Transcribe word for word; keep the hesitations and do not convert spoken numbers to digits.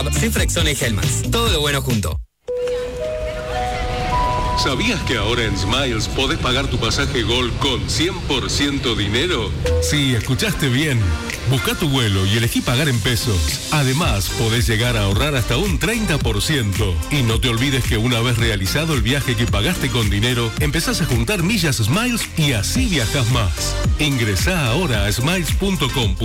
Cifrexona y Helmans. Todo lo bueno junto. ¿Sabías que ahora en Smiles podés pagar tu pasaje Gol con cien por ciento dinero? Sí, escuchaste bien. Busca tu vuelo y elegí pagar en pesos. Además, podés llegar a ahorrar hasta un treinta por ciento. Y no te olvides que una vez realizado el viaje que pagaste con dinero, empezás a juntar millas Smiles y así viajás más. Ingresá ahora a smiles punto com.